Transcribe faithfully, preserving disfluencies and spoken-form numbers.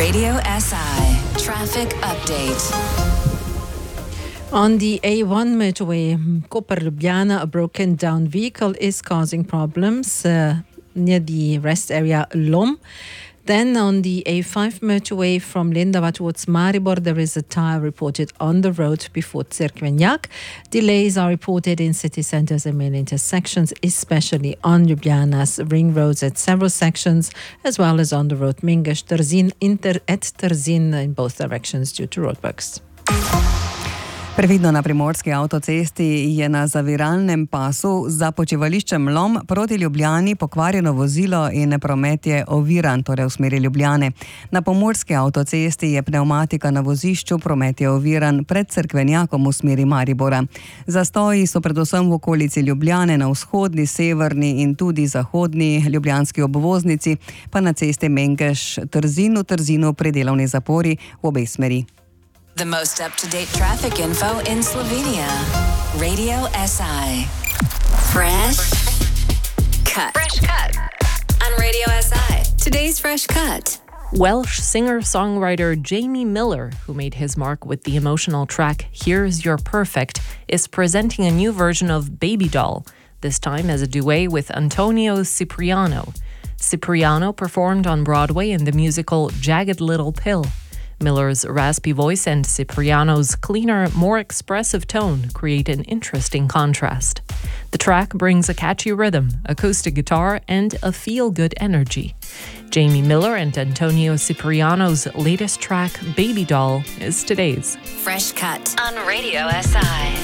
Radio S I Traffic Update. On the A one motorway, Koper-Ljubljana, a broken down vehicle is causing problems uh, near the rest area Lom. Then on the A five motorway from Lendava towards Maribor, there is a tire reported on the road before Cerkvenjak. Delays are reported in city centres and main intersections, especially on Ljubljana's ring roads at several sections, as well as on the road Mingeš-Trzin inter at Trzin in both directions due to roadworks. Previdno na primorski avtocesti je na zaviralnem pasu za počivališčem Lom proti Ljubljani pokvarjeno vozilo in promet je oviran, torej v smeri Ljubljane. Na pomurski avtocesti je pnevmatika na vozišču, promet je oviran pred Cerkvenjakom v smeri Maribora. Zastoji so predvsem v okolici Ljubljane na vzhodni, severni in tudi zahodni ljubljanski obvoznici, pa na cesti Mengeš-Trzin v Trzinu pri delovni zapori v obe smeri. The most up-to-date traffic info in Slovenia. Radio S I. Fresh Cut. Fresh Cut on Radio S I. Today's Fresh Cut. Welsh singer-songwriter Jamie Miller, who made his mark with the emotional track Here's Your Perfect, is presenting a new version of Baby Doll, this time as a duet with Antonio Cipriano. Cipriano performed on Broadway in the musical Jagged Little Pill. Miller's raspy voice and Cipriano's cleaner, more expressive tone create an interesting contrast. The track brings a catchy rhythm, acoustic guitar, and a feel-good energy. Jamie Miller and Antonio Cipriano's latest track, Baby Doll, is today's Fresh Cut on Radio S I.